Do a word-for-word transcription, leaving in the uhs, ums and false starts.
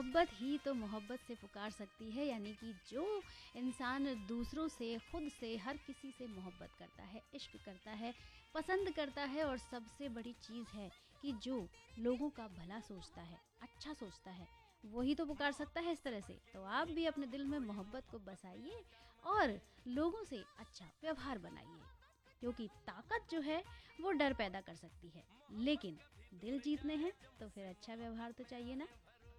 मोहब्बत ही तो मोहब्बत से पुकार सकती है, यानी कि जो इंसान दूसरों से, खुद से, हर किसी से मोहब्बत करता है, इश्क करता है, पसंद करता है और सबसे बड़ी चीज़ है कि जो लोगों का भला सोचता है, अच्छा सोचता है, वही तो पुकार सकता है इस तरह से। तो आप भी अपने दिल में मोहब्बत को बसाइए और लोगों से अच्छा व्यवहार बनाइए, क्योंकि ताकत जो है वो डर पैदा कर सकती है, लेकिन दिल जीतने हैं तो फिर अच्छा व्यवहार तो चाहिए ना।